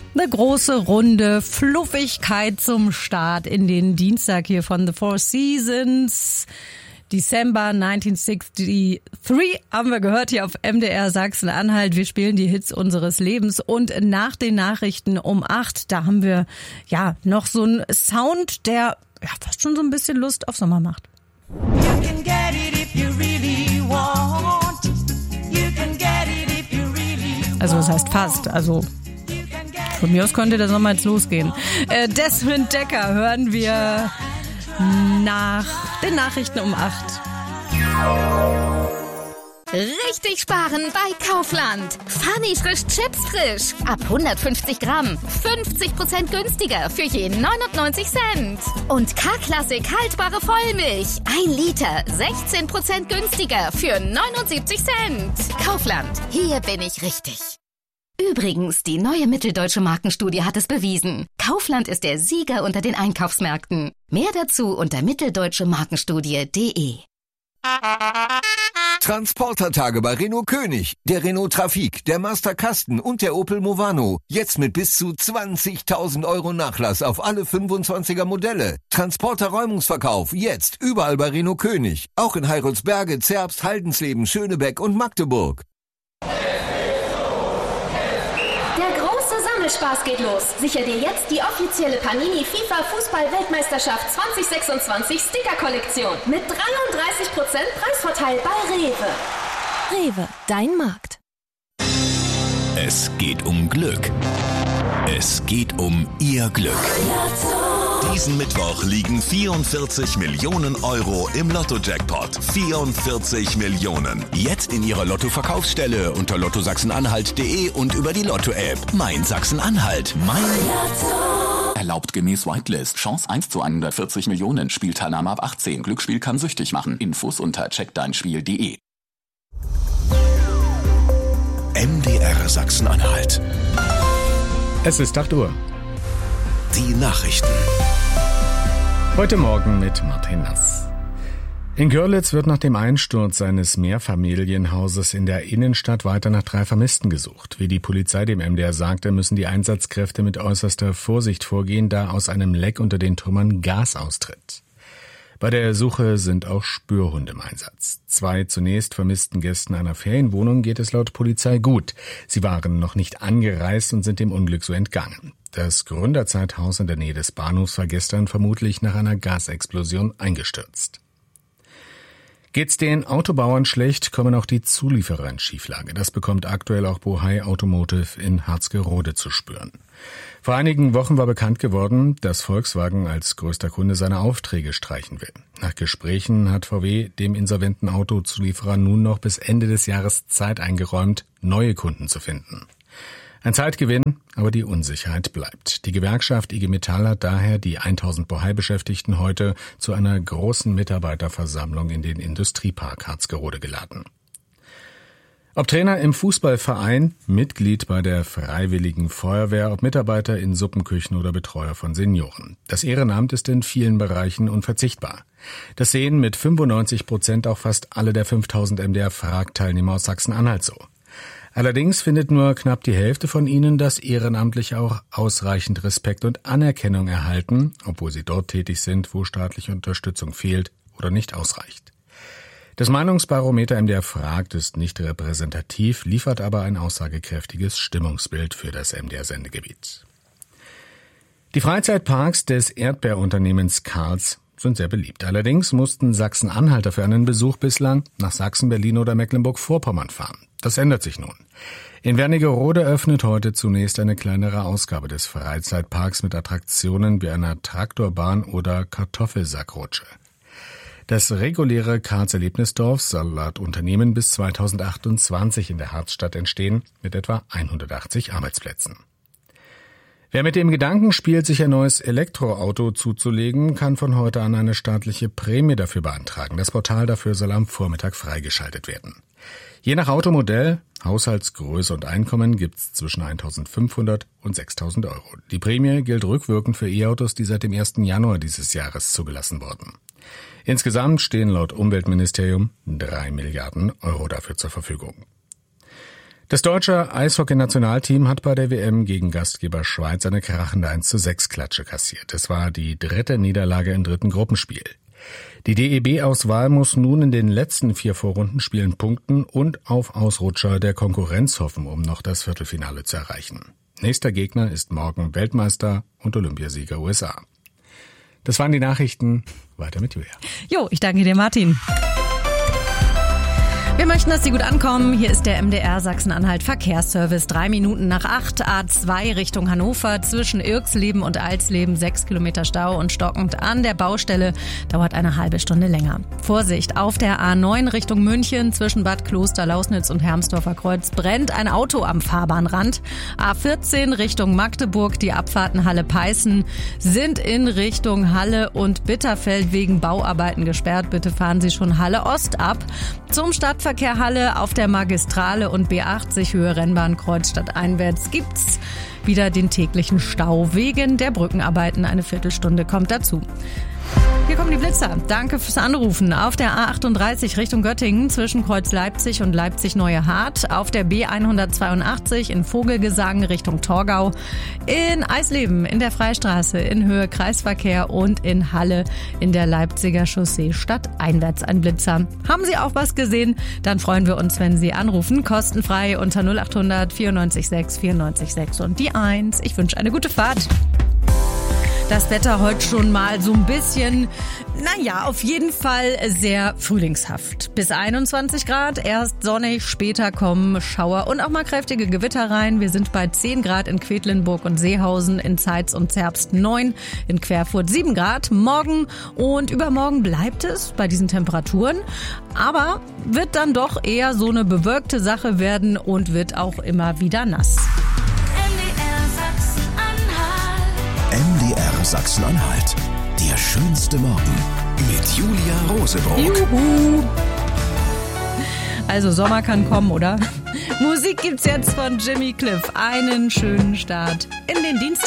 Eine große Runde Fluffigkeit zum Start in den Dienstag hier von The Four Seasons. December 1963 haben wir gehört hier auf MDR Sachsen-Anhalt. Wir spielen die Hits unseres Lebens und nach den Nachrichten um 8, da haben wir ja noch so einen Sound, der ja fast schon so ein bisschen Lust auf Sommer macht. You can get it if you really want. You can get it if you really want. Also das heißt fast, also von mir aus könnte der Sommer jetzt losgehen. Desmond Dekker hören wir nach den Nachrichten um 8. Richtig sparen bei Kaufland. Funny frisch Chips frisch. Ab 150 Gramm. 50% günstiger für je 99 Cent. Und K-Klassik haltbare Vollmilch. 1 Liter. 16% günstiger für 79 Cent. Kaufland. Hier bin ich richtig. Übrigens, die neue Mitteldeutsche Markenstudie hat es bewiesen. Kaufland ist der Sieger unter den Einkaufsmärkten. Mehr dazu unter mitteldeutschemarkenstudie.de. Transportertage bei Renault König, der Renault Trafic, der Master Kasten und der Opel Movano. Jetzt mit bis zu 20.000 € Nachlass auf alle 25er Modelle. Transporter-Räumungsverkauf jetzt überall bei Renault König. Auch in Heiratsberge, Zerbst, Haldensleben, Schönebeck und Magdeburg. Spaß geht los. Sicher dir jetzt die offizielle Panini FIFA Fußball-Weltmeisterschaft 2026 Sticker-Kollektion mit 33% Preisvorteil bei Rewe. Rewe, dein Markt. Es geht um Glück. Es geht um Ihr Glück. Diesen Mittwoch liegen 44 Millionen € im Lotto-Jackpot. 44 Millionen. Jetzt in Ihrer Lotto-Verkaufsstelle unter lottosachsenanhalt.de und über die Lotto-App. Mein Sachsen-Anhalt. Mein Lotto. Erlaubt gemäß Whitelist. Chance 1 zu 140 Millionen. Spielteilnahme ab 18. Glücksspiel kann süchtig machen. Infos unter checkdeinspiel.de. MDR Sachsen-Anhalt. Es ist 8 Uhr. Die Nachrichten. Heute Morgen mit Martin Nass. In Görlitz wird nach dem Einsturz eines Mehrfamilienhauses in der Innenstadt weiter nach 3 Vermissten gesucht. Wie die Polizei dem MDR sagte, müssen die Einsatzkräfte mit äußerster Vorsicht vorgehen, da aus einem Leck unter den Trümmern Gas austritt. Bei der Suche sind auch Spürhunde im Einsatz. 2 zunächst vermissten Gästen einer Ferienwohnung geht es laut Polizei gut. Sie waren noch nicht angereist und sind dem Unglück so entgangen. Das Gründerzeithaus in der Nähe des Bahnhofs war gestern vermutlich nach einer Gasexplosion eingestürzt. Geht's den Autobauern schlecht, kommen auch die Zulieferer in Schieflage. Das bekommt aktuell auch Bohai Automotive in Harzgerode zu spüren. Vor einigen Wochen war bekannt geworden, dass Volkswagen als größter Kunde seine Aufträge streichen will. Nach Gesprächen hat VW dem insolventen Autozulieferer nun noch bis Ende des Jahres Zeit eingeräumt, neue Kunden zu finden. Ein Zeitgewinn, aber die Unsicherheit bleibt. Die Gewerkschaft IG Metall hat daher die 1000 Bohai-Beschäftigten heute zu einer großen Mitarbeiterversammlung in den Industriepark Harzgerode geladen. Ob Trainer im Fußballverein, Mitglied bei der Freiwilligen Feuerwehr, ob Mitarbeiter in Suppenküchen oder Betreuer von Senioren. Das Ehrenamt ist in vielen Bereichen unverzichtbar. Das sehen mit 95% auch fast alle der 5000 MDR-Frag-Teilnehmer aus Sachsen-Anhalt so. Allerdings findet nur knapp die Hälfte von ihnen, dass Ehrenamtliche auch ausreichend Respekt und Anerkennung erhalten, obwohl sie dort tätig sind, wo staatliche Unterstützung fehlt oder nicht ausreicht. Das Meinungsbarometer MDR fragt ist nicht repräsentativ, liefert aber ein aussagekräftiges Stimmungsbild für das MDR-Sendegebiet. Die Freizeitparks des Erdbeerunternehmens Karls sind sehr beliebt. Allerdings mussten Sachsen-Anhalter für einen Besuch bislang nach Sachsen, Berlin oder Mecklenburg-Vorpommern fahren. Das ändert sich nun. In Wernigerode öffnet heute zunächst eine kleinere Ausgabe des Freizeitparks mit Attraktionen wie einer Traktorbahn oder Kartoffelsackrutsche. Das reguläre Karls Erlebnisdorf soll laut Unternehmen bis 2028 in der Harzstadt entstehen, mit etwa 180 Arbeitsplätzen. Wer mit dem Gedanken spielt, sich ein neues Elektroauto zuzulegen, kann von heute an eine staatliche Prämie dafür beantragen. Das Portal dafür soll am Vormittag freigeschaltet werden. Je nach Automodell, Haushaltsgröße und Einkommen gibt's zwischen 1.500 und 6.000 €. Die Prämie gilt rückwirkend für E-Autos, die seit dem 1. Januar dieses Jahres zugelassen wurden. Insgesamt stehen laut Umweltministerium 3 Milliarden € dafür zur Verfügung. Das deutsche Eishockey-Nationalteam hat bei der WM gegen Gastgeber Schweiz eine krachende 1:6-Klatsche kassiert. Es war die 3. Niederlage im 3. Gruppenspiel. Die DEB-Auswahl muss nun in den letzten 4 Vorrundenspielen punkten und auf Ausrutscher der Konkurrenz hoffen, um noch das Viertelfinale zu erreichen. Nächster Gegner ist morgen Weltmeister und Olympiasieger USA. Das waren die Nachrichten. Weiter mit Julia. Jo, ich danke dir, Martin. Wir möchten, dass Sie gut ankommen. Hier ist der MDR Sachsen-Anhalt Verkehrsservice. 3 Minuten nach 8, A2 Richtung Hannover. Zwischen Irxleben und Alsleben 6 Kilometer Stau und stockend an der Baustelle. Dauert eine halbe Stunde länger. Vorsicht, auf der A9 Richtung München zwischen Bad Kloster, Lausnitz und Hermsdorfer Kreuz brennt ein Auto am Fahrbahnrand. A14 Richtung Magdeburg. Die Abfahrten Halle-Peißen sind in Richtung Halle und Bitterfeld wegen Bauarbeiten gesperrt. Bitte fahren Sie schon Halle Ost ab. Zum Stadtverkehr Halle auf der Magistrale und B80 Höhe Rennbahn Kreuzstadt einwärts gibt's wieder den täglichen Stau wegen der Brückenarbeiten. Eine Viertelstunde kommt dazu. Hier kommen die Blitzer. Danke fürs Anrufen. Auf der A38 Richtung Göttingen zwischen Kreuz Leipzig und Leipzig-Neue Hart. Auf der B182 in Vogelgesang Richtung Torgau. In Eisleben in der Freistraße in Höhe Kreisverkehr und in Halle in der Leipziger Chaussee stadteinwärts ein Blitzer. Haben Sie auch was gesehen? Dann freuen wir uns, wenn Sie anrufen. Kostenfrei unter 0800 94 6 94 6 und die 1. Ich wünsche eine gute Fahrt. Das Wetter heute schon mal so ein bisschen, auf jeden Fall sehr frühlingshaft. Bis 21 Grad, erst sonnig, später kommen Schauer und auch mal kräftige Gewitter rein. Wir sind bei 10 Grad in Quedlinburg und Seehausen, in Zeitz und Zerbst 9, in Querfurt 7 Grad. Morgen und übermorgen bleibt es bei diesen Temperaturen, aber wird dann doch eher so eine bewölkte Sache werden und wird auch immer wieder nass. MDR Sachsen-Anhalt. Der schönste Morgen mit Julia Rosebroock. Juhu. Also Sommer kann kommen, oder? Musik gibt's jetzt von Jimmy Cliff. Einen schönen Start in den Dienstag.